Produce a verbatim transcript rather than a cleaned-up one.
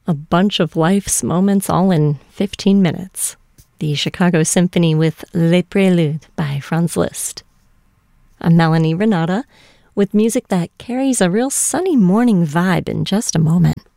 A bunch of life's moments all in fifteen minutes. The Chicago Symphony with Les Préludes by Franz Liszt. I'm Melanie Renata with music that carries a real sunny morning vibe in just a moment.